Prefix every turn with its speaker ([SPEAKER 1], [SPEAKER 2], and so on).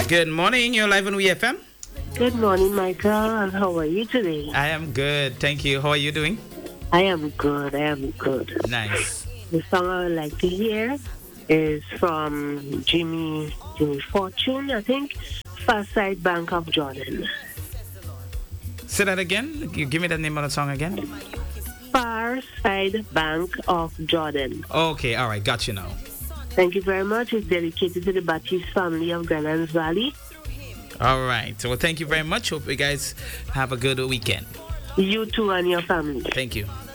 [SPEAKER 1] Good morning. You're live on WeFM.
[SPEAKER 2] Good morning, Michael, and how are you today?
[SPEAKER 1] I am good. Thank you. How are you doing?
[SPEAKER 2] I am good.
[SPEAKER 1] Nice.
[SPEAKER 2] The song I would like to hear is from Jimmy Fortune, I think, Far Side Bank of Jordan.
[SPEAKER 1] Say that again. You give me the name of the song again.
[SPEAKER 2] Far Side Bank of Jordan.
[SPEAKER 1] Okay. All right. Got you now.
[SPEAKER 2] Thank you very much. It's dedicated to the Baptiste family of Granans Valley.
[SPEAKER 1] All right. Well, thank you very much. Hope you guys have a good weekend.
[SPEAKER 2] You too and your family.
[SPEAKER 1] Thank you.